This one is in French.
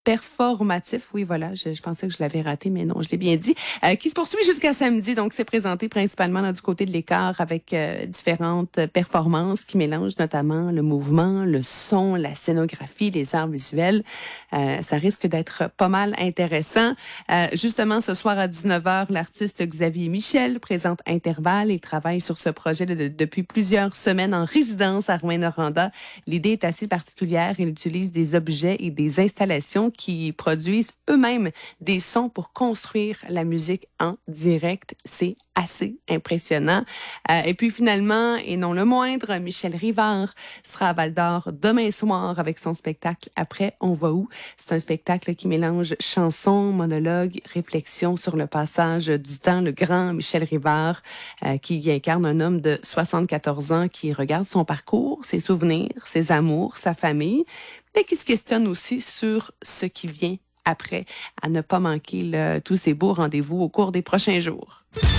performatif, oui voilà, je pensais que je l'avais raté, mais non, je l'ai bien dit, qui se poursuit jusqu'à samedi. Donc, c'est présenté principalement là, du côté de l'Écart avec différentes performances qui mélangent notamment le mouvement, le son, la scénographie, les arts visuels. Ça risque d'être pas mal intéressant. Justement, ce soir à 19h, l'artiste Xavier Michel présente Intervalle et travaille sur ce projet depuis plusieurs semaines en résidence à Rouyn-Noranda. L'idée est assez particulière. Il utilise des objets et des installations qui produisent eux-mêmes des sons pour construire la musique en direct. C'est assez impressionnant. Et puis finalement, et non le moindre, Michel Rivard sera à Val-d'Or demain soir avec son spectacle Après, on va où? C'est un spectacle qui mélange chansons, monologues, réflexions sur le passage du temps. Le grand Michel Rivard qui incarne un homme de 74 ans qui regarde son parcours, ses souvenirs, ses amours, sa famille, mais qui se questionne aussi sur ce qui vient après, à ne pas manquer tous ces beaux rendez-vous au cours des prochains jours.